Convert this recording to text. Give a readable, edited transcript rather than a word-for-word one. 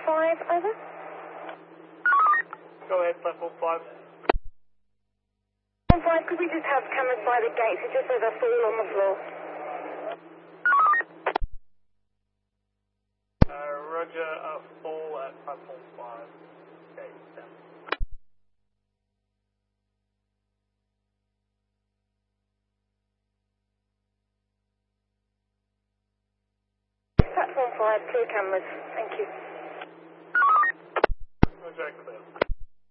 5, over. Go ahead, platform 5. Platform 5, could we just have cameras by the gates? It just says a fall on the floor. Roger, fall at platform 5. Okay, down. Platform 5, clear cameras. Thank you. Roger, clear.